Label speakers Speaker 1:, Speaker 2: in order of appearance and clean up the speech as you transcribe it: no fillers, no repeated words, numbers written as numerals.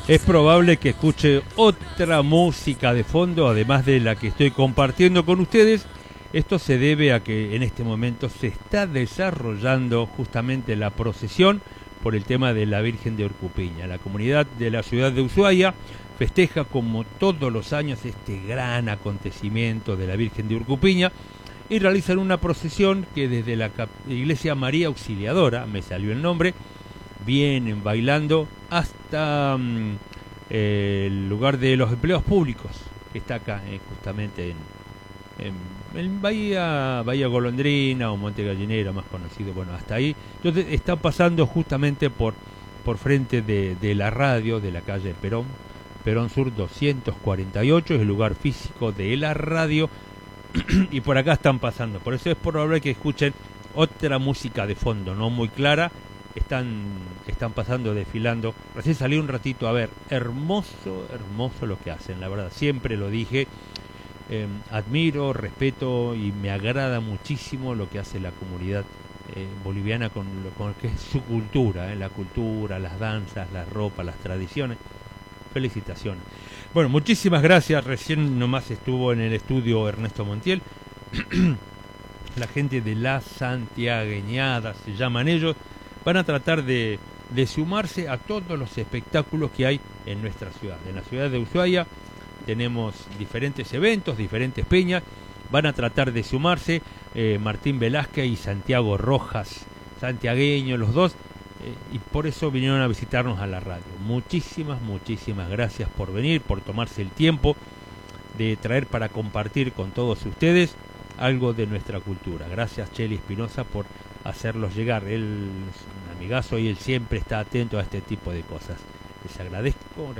Speaker 1: es probable que escuche otra música de fondo, además de la que estoy compartiendo con ustedes. Esto se debe a que en este momento se está desarrollando justamente la procesión por el tema de la Virgen de Urcupiña. La comunidad de la ciudad de Ushuaia festeja como todos los años este gran acontecimiento de la Virgen de Urcupiña y realizan una procesión que desde la iglesia María Auxiliadora, me salió el nombre, vienen bailando hasta el lugar de los empleados públicos, que está acá justamente en Bahía Golondrina o Monte Gallinero, más conocido, bueno, hasta ahí. Entonces está pasando justamente por frente de la radio de la calle Perón Sur 248, es el lugar físico de la radio, y por acá están pasando. Por eso es probable que escuchen otra música de fondo, no muy clara. Están pasando, desfilando. Recién salí un ratito a ver. Hermoso lo que hacen, la verdad. Siempre lo dije. Admiro, respeto y me agrada muchísimo lo que hace la comunidad boliviana con lo que es su cultura, la cultura, las danzas, la ropa, las tradiciones. Felicitaciones. Bueno, muchísimas gracias. Recién nomás estuvo en el estudio Ernesto Montiel. La gente de La Santiagueñada se llaman ellos. Van a tratar de sumarse a todos los espectáculos que hay en nuestra ciudad. En la ciudad de Ushuaia tenemos diferentes eventos, diferentes peñas. Van a tratar de sumarse Martín Velázquez y Santiago Rojas, santiagueños los dos, y por eso vinieron a visitarnos a la radio. Muchísimas gracias por venir, por tomarse el tiempo de traer para compartir con todos ustedes algo de nuestra cultura. Gracias, Cheli Espinosa, por hacerlos llegar. Él es un amigazo y él siempre está atento a este tipo de cosas. Les agradezco.